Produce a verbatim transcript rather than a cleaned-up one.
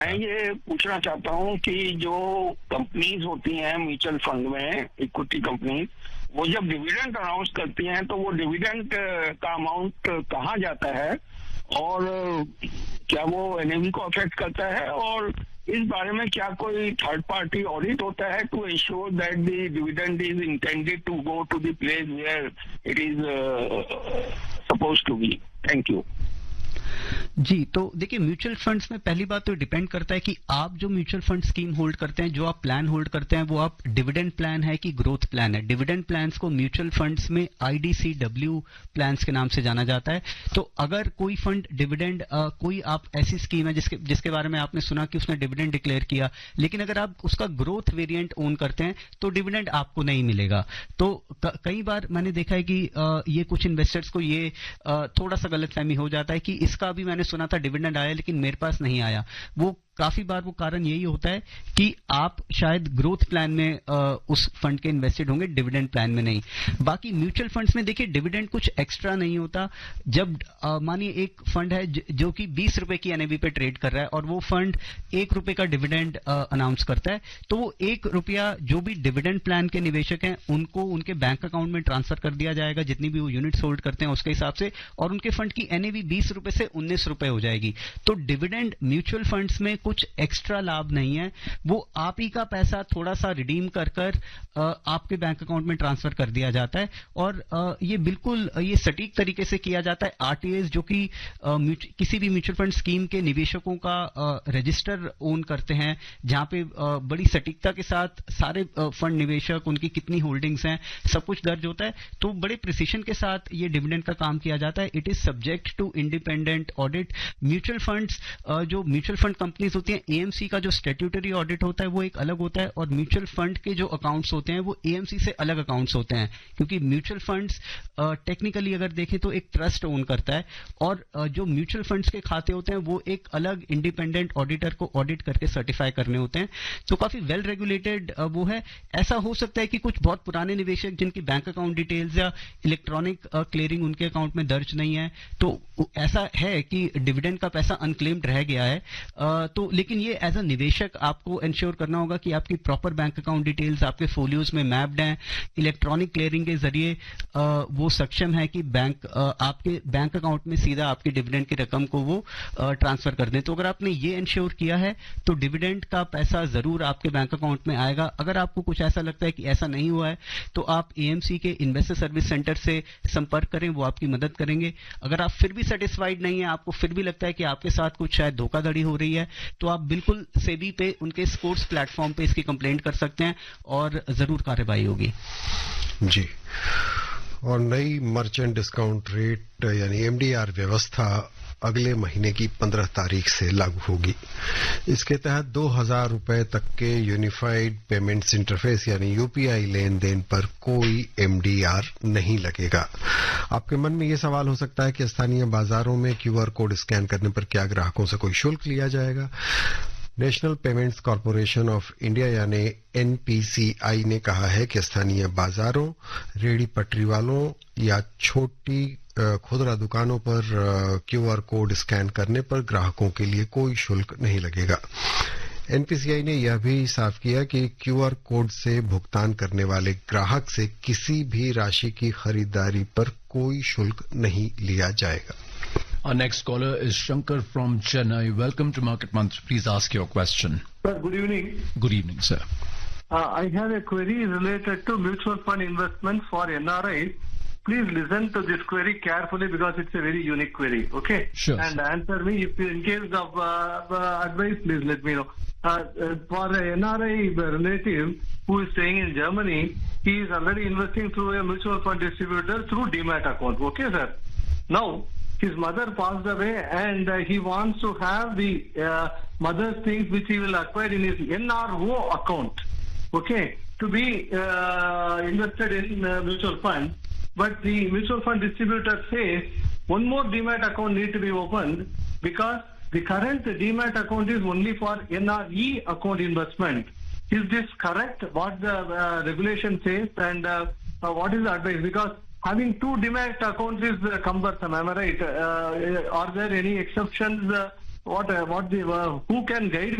मैं ये पूछना चाहता हूँ कि जो कंपनीज होती हैं म्यूचुअल फंड में, इक्विटी कंपनीज, वो जब डिविडेंड अनाउंस करती हैं तो वो डिविडेंड का अमाउंट कहाँ जाता है और क्या वो एनएवी को अफेक्ट करता है, और इस बारे में क्या कोई थर्ड पार्टी ऑडिट होता है to ensure that the dividend is intended to go to the place where it is supposed to be? Thank you. जी, तो देखिए म्यूचुअल फंड्स में पहली बात तो डिपेंड करता है कि आप जो म्यूचुअल फंड स्कीम होल्ड करते हैं, जो आप प्लान होल्ड करते हैं, वो आप डिविडेंड प्लान है कि ग्रोथ प्लान है। डिविडेंड प्लान्स को म्यूचुअल फंड्स में आईडीसीडब्ल्यू प्लान्स के नाम से जाना जाता है। तो अगर कोई फंड डिविडेंड, कोई आप ऐसी स्कीम है जिसके जिसके बारे में आपने सुना कि उसने डिविडेंड डिक्लेयर किया, लेकिन अगर आप उसका ग्रोथ वेरिएंट ओन करते हैं तो डिविडेंड आपको नहीं मिलेगा। तो कई बार मैंने देखा है कि आ, ये कुछ इन्वेस्टर्स को ये आ, थोड़ा सा गलतफहमी हो जाता है कि इसका भी मैंने सुना था डिविडेंड आया लेकिन मेरे पास नहीं आया। वो काफी बार वो कारण यही होता है कि आप शायद ग्रोथ प्लान में आ, उस फंड के इन्वेस्टेड होंगे, डिविडेंड प्लान में नहीं। बाकी म्यूचुअल फंड्स में देखिए डिविडेंड कुछ एक्स्ट्रा नहीं होता। जब मानिए एक फंड है ज, जो कि बीस रुपए की एनएवी पे ट्रेड कर रहा है और वो फंड एक रुपए का डिविडेंड अनाउंस करता है, तो वो एक रुपया जो भी डिविडेंड प्लान के निवेशक हैं उनको उनके बैंक अकाउंट में ट्रांसफर कर दिया जाएगा, जितनी भी वो यूनिट्स होल्ड करते हैं उसके हिसाब से, और उनके फंड की एनएवी बीस रुपए से उन्नीस रुपए हो जाएगी। तो डिविडेंड म्यूचुअल फंड्स में कुछ एक्स्ट्रा लाभ नहीं है, वो आप ही का पैसा थोड़ा सा रिडीम कर कर आपके बैंक अकाउंट में ट्रांसफर कर दिया जाता है। और ये बिल्कुल ये सटीक तरीके से किया जाता है। आरटीएस जो कि किसी भी म्यूचुअल फंड स्कीम के निवेशकों का रजिस्टर ओन करते हैं, जहां पे बड़ी सटीकता के साथ सारे फंड निवेशक, उनकी कितनी होल्डिंग्स हैं, सब कुछ दर्ज होता है। तो बड़े प्रिसीशन के साथ ये डिविडेंड का काम किया जाता है। It is subject to independent audit. Mutual funds, जो म्यूचुअल फंड कंपनीज होती हैं, एएमसी का जो स्टैट्यूटरी ऑडिट होता है वो एक अलग होता है, और म्यूचुअल फंड के जो अकाउंट्स होते हैं वो एएमसी से अलग अकाउंट्स होते हैं, क्योंकि म्यूचुअल फंड्स टेक्निकली अगर देखें तो एक ट्रस्ट ओन करता है, और uh, जो म्यूचुअल फंड्स के खाते होते हैं वो एक अलग इंडिपेंडेंट ऑडिटर को ऑडिट करके सर्टिफाई करने होते हैं। तो काफी वेल रेगुलेटेड uh, वो है। ऐसा हो सकता है कि कुछ बहुत पुराने निवेशक जिनकी बैंक अकाउंट डिटेल्स या इलेक्ट्रॉनिक क्लियरिंग उनके अकाउंट में दर्ज नहीं है, तो ऐसा है कि डिविडेंड का पैसा अनक्लेम्ड रह गया है। uh, तो लेकिन ये एज अ निवेशक आपको इंश्योर करना होगा कि आपकी प्रॉपर बैंक अकाउंट डिटेल्स आपके फोलियोज में मैप्ड हैं, इलेक्ट्रॉनिक क्लियरिंग के जरिए वो सक्षम है कि बैंक आपके बैंक अकाउंट में सीधा आपकी डिविडेंड की रकम को वो ट्रांसफर कर दें। तो अगर आपने ये इंश्योर किया है तो डिविडेंड का पैसा जरूर आपके बैंक अकाउंट में आएगा। अगर आपको कुछ ऐसा लगता है कि ऐसा नहीं हुआ है तो आप एएमसी के इन्वेस्टर सर्विस सेंटर से संपर्क करें, वो आपकी मदद करेंगे। अगर आप फिर भी सेटिस्फाइड नहीं है, आपको फिर भी लगता है कि आपके साथ कुछ शायद धोखाधड़ी हो रही है, तो आप बिल्कुल सेबी पे उनके स्पोर्ट्स प्लेटफॉर्म पे इसकी कंप्लेंट कर सकते हैं और जरूर कार्रवाई होगी। जी, और नई मर्चेंट डिस्काउंट रेट यानी एमडीआर व्यवस्था अगले महीने की पंद्रह तारीख से लागू होगी। इसके तहत दो हजार रुपए तक के यूनिफाइड पेमेंट्स इंटरफेस यानी यूपीआई लेन देन पर कोई एमडीआर नहीं लगेगा। आपके मन में ये सवाल हो सकता है कि स्थानीय बाजारों में क्यूआर कोड स्कैन करने पर क्या ग्राहकों से कोई शुल्क लिया जाएगा? National payments corporation of India यानी एनपीसीआई ने कहा है कि स्थानीय बाजारों, रेहड़ी पटरी वालों या छोटी खुदरा दुकानों पर क्यूआर कोड स्कैन करने पर ग्राहकों के लिए कोई शुल्क नहीं लगेगा। एनपीसीआई ने यह भी साफ किया कि क्यूआर कोड से भुगतान करने वाले ग्राहक से किसी भी राशि की खरीदारी पर कोई शुल्क नहीं लिया जाएगा। Our next caller is Shankar from Chennai. Welcome to Market Mantra. Please ask your question. Sir, good evening. Good evening, sir. Uh, I have a query related to mutual fund investment for N R Is. Please listen to this query carefully because it's a very unique query. Okay? Sure. And sir. answer me. If in case of uh, uh, advice, please let me know. Uh, uh, for an N R I relative who is staying in Germany, he is already investing through a mutual fund distributor through Demat account. Okay, sir? Now, his mother passed away and uh, he wants to have the uh, mother's things which he will acquire in his N R O account, okay, to be uh, invested in uh, mutual fund. But the mutual fund distributor says one more Demat account need to be opened because the current Demat account is only for N R E account investment. Is this correct, what the uh, regulation says, and uh, uh, what is the advice? Because having two Demat accounts is uh, cumbersome, am I right? Uh, are there any exceptions uh, what uh, what the uh, who can guide